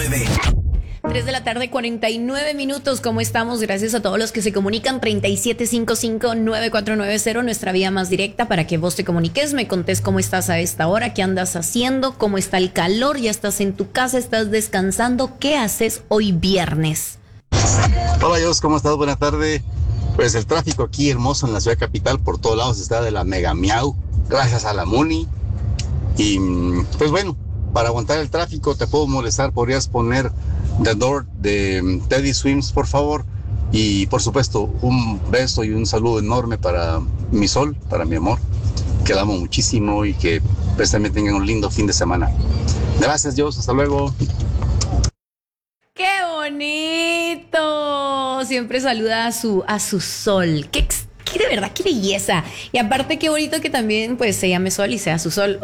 3 de la tarde, 49 minutos. ¿Cómo estamos? Gracias a todos los que se comunican. 3755-9490, nuestra vía más directa para que vos te comuniques, me contés cómo estás a esta hora, qué andas haciendo, cómo está el calor, ya estás en tu casa, estás descansando. ¿Qué haces hoy viernes? Hola, Jos, ¿cómo estás? Buenas tardes. Pues el tráfico aquí hermoso en la ciudad capital, por todos lados está de la mega miau, gracias a la Muni. Y pues bueno, para aguantar el tráfico te puedo molestar, podrías poner The Door de Teddy Swims, por favor. Y por supuesto, un beso y un saludo enorme para mi sol, para mi amor, que la amo muchísimo y que pues también tengan un lindo fin de semana. Gracias, Jos, hasta luego. ¡Qué bonito! Siempre saluda a su sol. ¡Qué de verdad, qué belleza! Y aparte, qué bonito que también pues se llame Sol y sea su sol.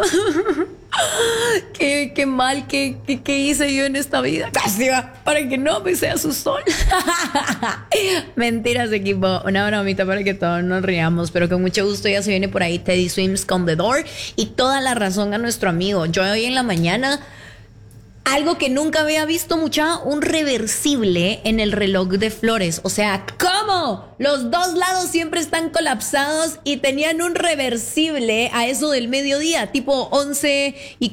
Qué mal que hice yo en esta vida. Casi para que no me sea su sol. Mentiras, equipo. Una bromita para que todos nos riamos. Pero con mucho gusto ya se viene por ahí Teddy Swims con The Door. Y toda la razón a nuestro amigo. Yo hoy en la mañana, algo que nunca había visto, mucha, un reversible en el reloj de Flores. O sea, ¿cómo? Los dos lados siempre están colapsados y tenían un reversible a eso del mediodía, tipo 11 y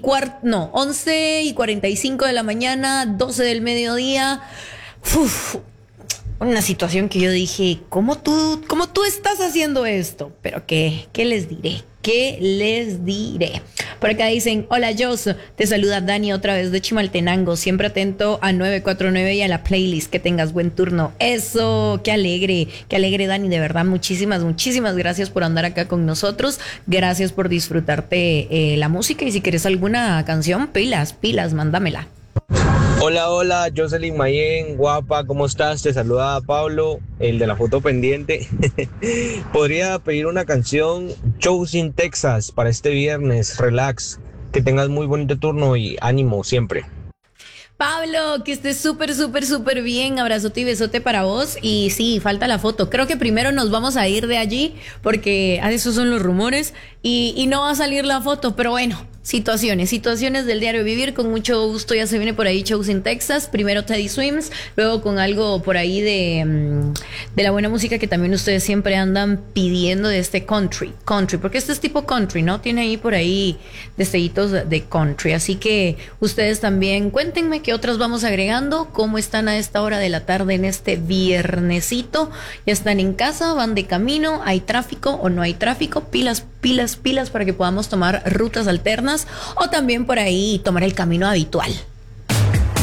45 de la mañana, 12 del mediodía. Uf, una situación que yo dije, ¿cómo tú estás haciendo esto? Pero ¿qué les diré? ¿Qué les diré? Por acá dicen, hola Jos, te saluda Dani otra vez de Chimaltenango, siempre atento a 949 y a la playlist, que tengas buen turno. Eso, qué alegre Dani, de verdad, muchísimas gracias por andar acá con nosotros, gracias por disfrutarte la música, y si quieres alguna canción, pilas, mándamela. Hola, Jocelyn Mayen, guapa, ¿cómo estás? Te saluda Pablo, el de la foto pendiente. Podría pedir una canción, Choosing Texas, para este viernes, relax, que tengas muy bonito turno y ánimo siempre. Pablo, que estés súper bien, abrazote y besote para vos. Y sí, falta la foto, creo que primero nos vamos a ir de allí, porque esos son los rumores, y no va a salir la foto, pero bueno, situaciones del diario vivir. Con mucho gusto ya se viene por ahí Choosing Texas, primero Teddy Swims, luego con algo por ahí de la buena música que también ustedes siempre andan pidiendo, de este country, porque este es tipo country, ¿no? Tiene ahí por ahí destellitos de country, así que ustedes también cuéntenme qué otras vamos agregando, cómo están a esta hora de la tarde en este viernesito. Ya están en casa, van de camino, hay tráfico o no hay tráfico, pilas para que podamos tomar rutas alternas, o también por ahí tomar el camino habitual.